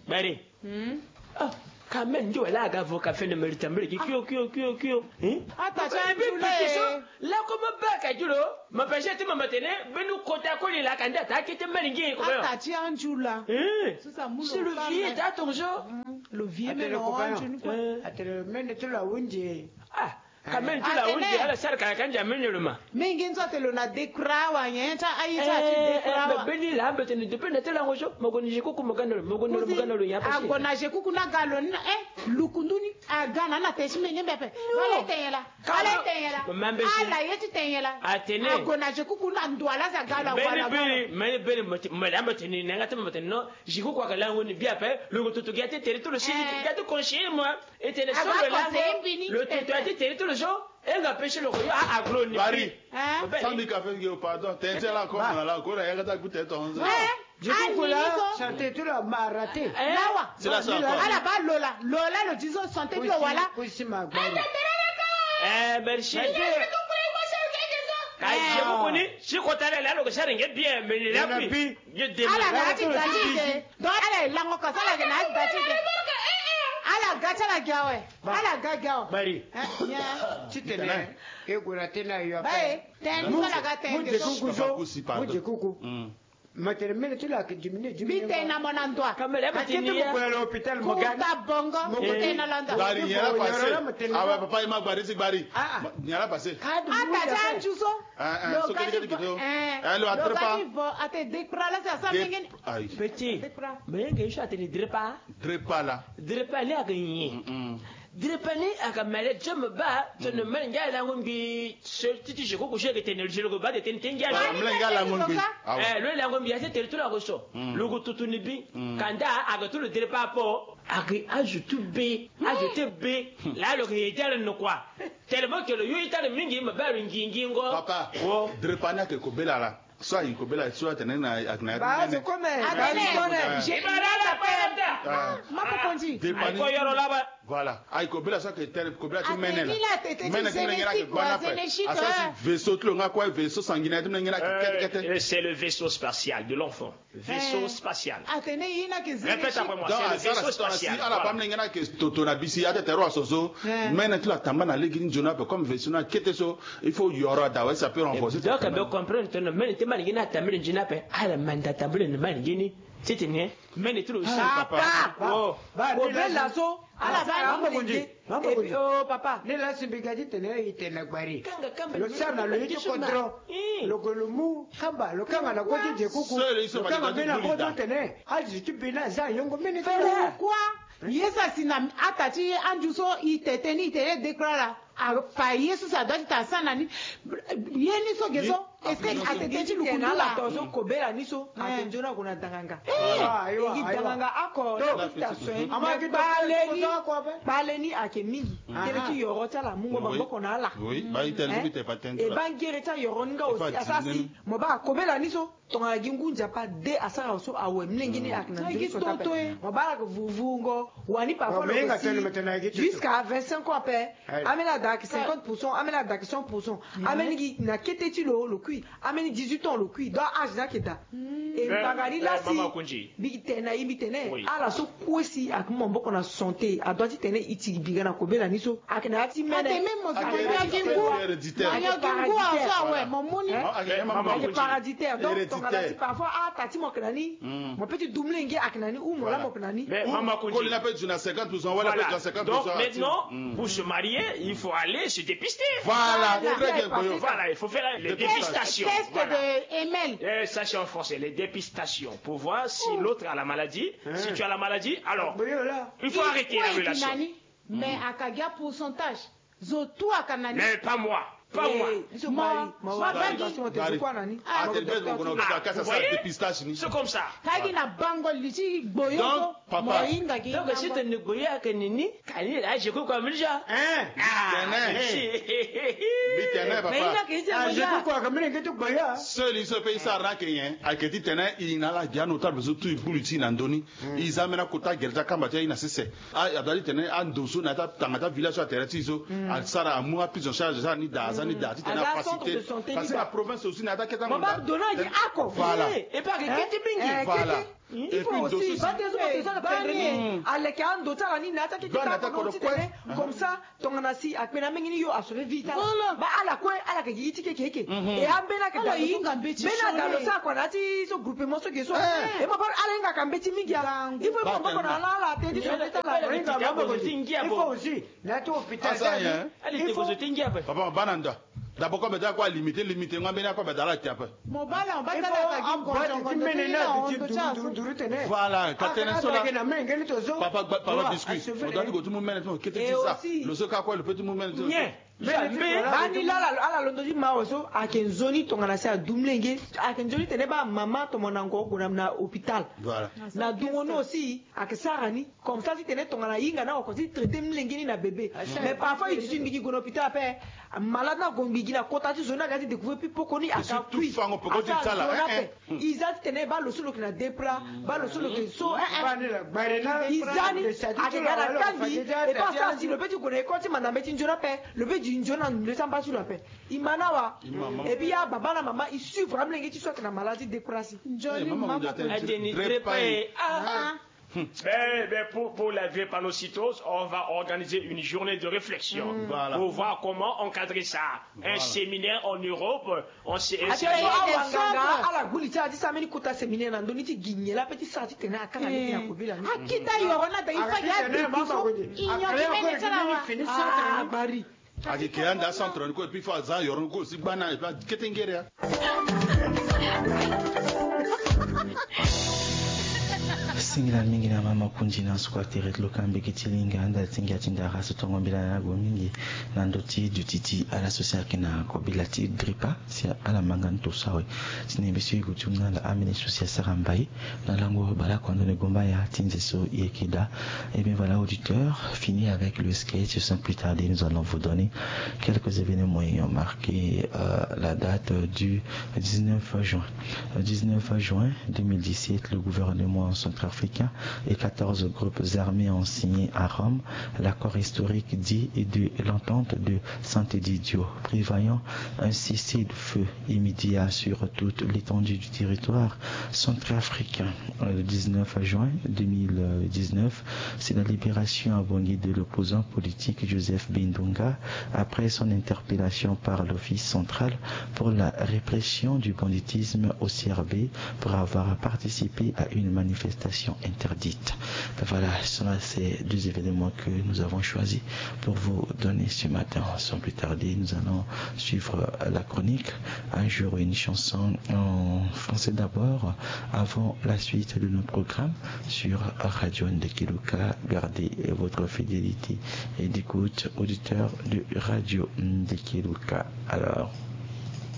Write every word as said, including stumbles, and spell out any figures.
Bari. Ah, quand même, tu es là, gavo, café ne mérite pas. Kyo, kyo, kyo, kyo. Hein? Attends, tu as un peu là, comme bac à Julo, ma pêche, tu m'as maintenu, ben nous comptons à coller la candidate, qui te mérite. Attends, tu as un jour là. C'est le vieux, t'as ton jour. Le vieux, mais non, attends, mais tu l'as oublié. Ah. Quand même, tu l'as oublié, à la salle, quand tu as mené le main. Mais il y a une sorte de décrawa, il y a un tas de Benny là, mais tu ne peux pas la rejoindre. Mogonije Kuku Mogano, Mogono Mogano, il y a pas de Gonaje Kukuna Galon, eh, Lukunduni, a Gana, la Teshmini Bepe. Valetela, Valetela, Ala Yetela, Atene, Gonaje Kukuna, Douala, Zagala, Benny, Benny, Benny, Madame Tini, Nangatamoteno, Jiku Kwakala, on est bien fait, le retour to get it, tout le site, get to conchier moi, et t'es le seul, le territoire. Elle a pêché le royaume à Agloni. Bari. Sans du café, pardon. T'es là comme là, encore à Yagata goûter ton. Je crois que là, santé, tu l'as raté. C'est la seule. À la bas, Lola. Lola, le disons, santé, tu l'as voilà. Oui, c'est ma gueule. Eh, Berchi. Je vous connais. Je crois que là, le chien est bien, mais il a pris. Je démarre. À la gâte, gâte. Donc, elle est là, on casse la gâte. Ala gacha la gawe. Ala gagawa. Bari. Tu te lèves. Et vous ratez là, il y a pas. T'es une fois la gâte. Moi, je coucou. Moi, je coucou. Maternelle, tu l'as diminué. Bite na mon endroit. Comme elle a dit. Tu peux aller à l'hôpital, mon gars. Kouta bongo. Mokote na landa. Bari, il y a passé. Ah ouais, papa, il m'a barré, c'est Bari. Ah. Il y a passé. Ah, t'as déjà un chouso. Ah, ah, ce que j'ai dit. Ah, le attrape pas. Ah, t'es décra là, ça s'amène. Aïe. Petit. Mais il y a des drepas. Drepas là. Drepas là, gagné. Direpani akamale jama ba tono manga la ngombi titi je ko ko je tene je ko ba de tene tenga la manga la ngombi eh lo la ngombi ase tere to la ko so lo ko tutuni bi kanda aga to le direpa po agi ajoutu b ajouter b la lo ke tele no kwa tellement que le yo itale mingi ma ba ngingi ngo papa o direpani ke ko bela la soit il ko bela soit tene na akna ba c'est comme j'ai pas la peur ma ko konji ai ko yoro la ba voilà ay ko bela soit que tel ko bela tu mene la mene que ngena ke bana pa asa vaisseau tu nga quoi vaisseau sanguinaire tu ngena ke kete c'est le vaisseau spatial de l'enfant vaisseau spatial atene ina ke répète après moi c'est le vaisseau spatial ala pa ngena ke totona bisi ate tero asoso mene tu la tamba na legini jona comme vaisseau na kete so il faut yoro da ouais ça peut renforcer donc on peut comprendre que mene te mane ngena tambe njina pe ala manda tambe ne mane ngini c'était né mene tu le papa oh ba bela so ala ba mambo kunji mambo kunji oh papa ne la simbigadi tene itena gbari lo sana lo yitu kodro lo golumu kamba lo kama na goje je kuku lo kama bena gojo tene aji tu bina za yongo mene quoi yesa sina atati anjuso iteteni ite declara a fa yesu sa doji ta sana ni yeni so geso est-ce que atete lu kunda la tozo kobela niso atenjona kuna tanganga ah ayo tanganga ako station amaki baleni baleni akemigi keleki yorota la mungo bamboko na ala oui ba itelu bite patente e bangereta yoronga aussi asasi moba kobela niso tonga gingunja pa de asara so awe mlengini akna ndiso tape moba ko vuvungo wani parfois jusqu'à vingt-cinq ans après amena dak cinquante pour cent amena dak cent pour cent ameni na keteti lo lo kui ameni dix-huit ans le kui do âge na keta et bagari la si bitena ibitene ala so kwesi akmo mboko na santé adoti tene iti bigana kobela niso akna ati mene ate même mo so gingu anya gingu asa we momoni le paraditaire donc ton alati parfois ah tati mo knani mon petit doumlenge aknani ou mo la mo knani mais maman ko il appelle sur cinquante pour cent wala peut cinquante pour cent donc maintenant pour se marier il faut aller se dépister voilà très bien voilà il faut faire les dépistations test de Emel eh sachez en français les dépistations pour voir si l'autre a la maladie si tu as la maladie alors il faut arrêter la relation mais akagia pourcentage zotu akanani mais pas moi pas moi. Moi, c'est comme ça. Donc, papa. Donc, si tu ne goyes à Kenini, Kani, là, je crois comme déjà. Hein? Bitene, papa. Je crois comme les gens goya. Seul, il se paye ça, Rakeyen. À Keti Tene, il n'a la diane autant de tout, il boule ici, Nandoni. Ils amènent à Kota, Gelta, Kambatia, il n'a cessé. Ah, Abdali Tene, Andoso, Nata, Tangata, village à Teretizo, Al Sara, Amoua, plus en charge, Zani, Daza. Parce que la province aussi n'a pas voilà. Et pas que voilà. il faut aussi batezo batezo na pendreni aleke ando tala ni nata ki kita ko titene comme ça tongana si akpena mengini yo asove vita ba ala kwe ala ke yiti ke keke e ambena ke da yinga beti bena da lo sa kwa nati so groupement so ke so e mo par ala inga kambeti mingia il faut mo ko na la te di so tala inga ba ko tingia il faut aussi na to hôpital il faut so tingia ba papa bananda d'abord comme ça quoi limiter limiter ngwa bena quoi dans la tiape mo bala bata la ka voilà katene sola papa papa biscuit on doit dire que tout le monde mène tout qu'est-ce que ça le soka quoi le petit moment bani la ala londo di maoso akenzoni tongana sa dumlenge akenzoni tene ba mama to monango kuna na hôpital voilà na dungono aussi akesarani comme ça si tene tongana yinga na ko si traiter mlenge ni na bébé mais parfois il dit ndiki gono hôpital pe malade na gombi na kota ti zona gati découvrir puis pokoni aka tout fango pokoti sala izati tene ba lo solo kina depra ba lo solo ke so izani akegana kandi et pas ça si le petit connaît quand il m'a mis njona pe le petit njona ne sent pas sur la paix imanawa et puis ya baba na maman il suit vraiment les qui soit na maladie dépression njoni maman ah Mais, mais pour, pour la drépanocytose, on va organiser une journée de réflexion mmh. voilà. pour voir comment encadrer ça. Voilà. Un séminaire en Europe, on s'est essayé. Ala gulita di sameni kuta séminaire na ndoni ti ginyela petit sati tena akana ni na kobila ni. Akita yorona da ifa ya biso. Inyo kimene tena wa. Ah bari. Aki kianda centre ko puis fa za yorona ko si bana e pa ketengere. Singila mingi na mama kunji na sukwa teret lokambe kitilinga anda tinga tinda rasu tongo bila na go mingi na ndoti dutiti ala sosia kina ko bilati gripa si ala manganto sawe sine bisi kutumna la amene sosia sarambai na lango bala kwa ndo gomba ya tinzeso yekida. Et bien voilà auditeurs, fini avec le sketch. Sans plus tarder, nous allons vous donner quelques événements ayant marqué euh, la date du dix-neuf juin. Le dix-neuf juin deux mille dix-sept, le gouvernement centrafricain et quatorze groupes armés ont signé à Rome l'accord historique dit de l'entente de Sant'Egidio, prévoyant un cessez-le-feu immédiat sur toute l'étendue du territoire centrafricain. Le dix-neuf juin deux mille dix-neuf, c'est la libération à Bangui de l'opposant politique Joseph Bindunga après son interpellation par l'Office central pour la répression du banditisme au C R B pour avoir participé à une manifestation interdite. Voilà, ce sont ces deux événements que nous avons choisis pour vous donner ce matin. Sans plus tarder, nous allons suivre la chronique Un jour une chanson en français d'abord, avant la suite de nos programmes sur Radio Ndekiluka. Gardez votre fidélité et d'écoute, auditeurs de Radio Ndekiluka. Alors,